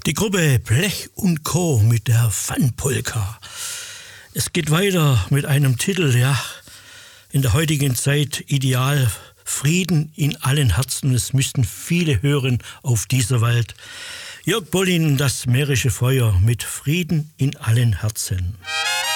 Die Gruppe Blech und Co. mit der Fun-Polka. Es geht weiter mit einem Titel, ja, in der heutigen Zeit ideal, Frieden in allen Herzen. Es müssten viele hören auf dieser Welt. Jörg Bollin, das mährische Feuer mit Frieden in allen Herzen.